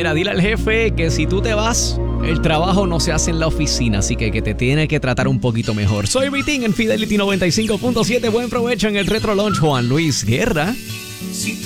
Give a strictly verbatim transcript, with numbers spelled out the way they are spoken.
Mira, dile al jefe que si tú te vas, el trabajo no se hace en la oficina, así que, que te tiene que tratar un poquito mejor. Soy Vitín en Fidelity noventa y cinco punto siete. Buen provecho en el Retro Lunch. Juan Luis Guerra.